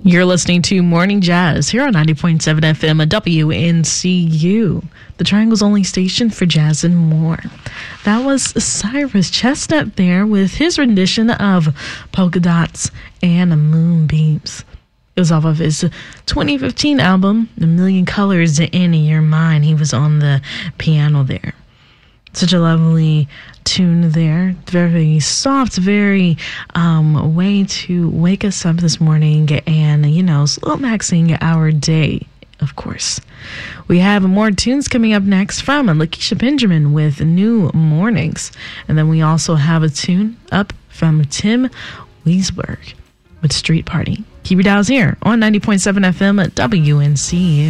You're listening to Morning Jazz here on 90.7 FM at WNCU, the Triangle's only station for jazz and more. That was Cyrus Chestnut there with his rendition of Polka Dots and Moonbeams. It was off of his 2015 album, A Million Colors in Your Mind. He was on the piano there. Such a lovely tune there. Very soft, very way to wake us up this morning and, slow maxing our day, of course. We have more tunes coming up next from Lakeisha Benjamin with New Mornings. And then we also have a tune up from Tim Weisberg with Street Party. Keep your dials here on 90.7 FM at WNCU.